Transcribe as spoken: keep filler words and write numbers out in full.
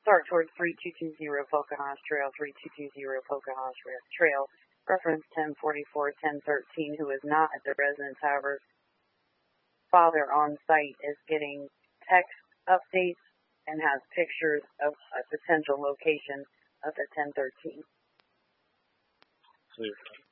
start towards three two two zero Pocahontas Trail, three two two zero Pocahontas Trail, reference ten forty-four ten thirteen, who is not at the residence, however, father on site is getting text updates and has pictures of a potential location of the ten thirteen. Clear.